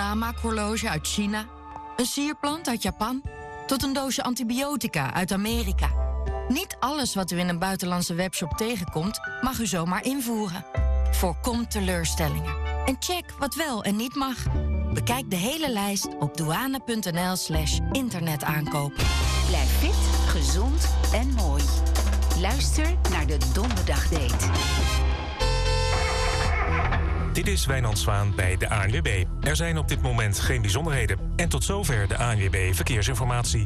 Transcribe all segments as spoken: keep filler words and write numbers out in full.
namaakhorloge uit China, een sierplant uit Japan, tot een doosje antibiotica uit Amerika. Niet alles wat u in een buitenlandse webshop tegenkomt, mag u zomaar invoeren. Voorkom teleurstellingen. En check wat wel en niet mag. Bekijk de hele lijst op douane.nl slash internetaankopen. Blijf fit, gezond en mooi. Luister naar de Donderdagdate. Dit is Wijnand Zwaan bij de A N W B. Er zijn op dit moment geen bijzonderheden. En tot zover de A N W B Verkeersinformatie.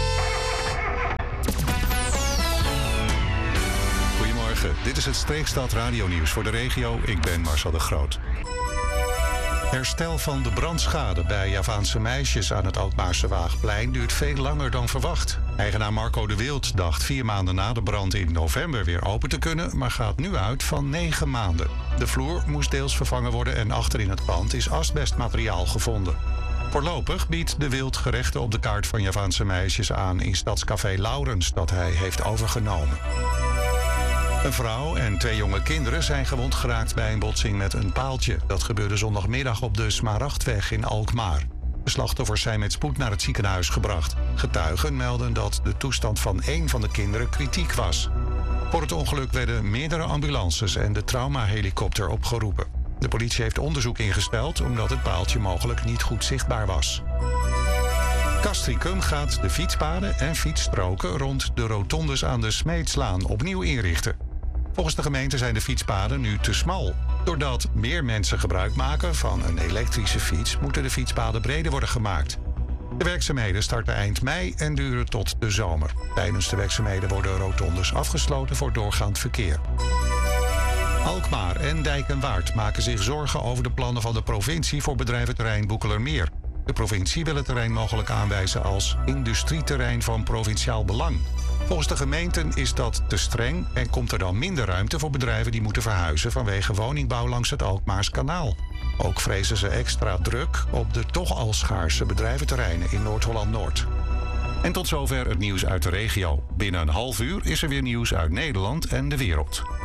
Goedemorgen, dit is het Streekstad radionieuws voor de regio. Ik ben Marcel de Groot. Herstel van de brandschade bij Javaanse meisjes aan het Alkmaarse Waagplein duurt veel langer dan verwacht. Eigenaar Marco de Wild dacht vier maanden na de brand in november weer open te kunnen, maar gaat nu uit van negen maanden. De vloer moest deels vervangen worden en achterin het pand is asbestmateriaal gevonden. Voorlopig biedt de Wild gerechten op de kaart van Javaanse meisjes aan in Stadscafé Laurens dat hij heeft overgenomen. Een vrouw en twee jonge kinderen zijn gewond geraakt bij een botsing met een paaltje. Dat gebeurde zondagmiddag op de Smaragdweg in Alkmaar. De slachtoffers zijn met spoed naar het ziekenhuis gebracht. Getuigen melden dat de toestand van één van de kinderen kritiek was. Voor het ongeluk werden meerdere ambulances en de traumahelikopter opgeroepen. De politie heeft onderzoek ingesteld omdat het paaltje mogelijk niet goed zichtbaar was. Castricum gaat de fietspaden en fietsstroken rond de rotondes aan de Smeetslaan opnieuw inrichten. Volgens de gemeente zijn de fietspaden nu te smal. Doordat meer mensen gebruik maken van een elektrische fiets, moeten de fietspaden breder worden gemaakt. De werkzaamheden starten eind mei en duren tot de zomer. Tijdens de werkzaamheden worden rotondes afgesloten voor doorgaand verkeer. Alkmaar en Dijk en Waard maken zich zorgen over de plannen van de provincie voor bedrijventerrein Boekelermeer. De provincie wil het terrein mogelijk aanwijzen als industrieterrein van provinciaal belang. Volgens de gemeenten is dat te streng en komt er dan minder ruimte voor bedrijven die moeten verhuizen vanwege woningbouw langs het Alkmaars kanaal. Ook vrezen ze extra druk op de toch al schaarse bedrijventerreinen in Noord-Holland-Noord. En tot zover het nieuws uit de regio. Binnen een half uur is er weer nieuws uit Nederland en de wereld.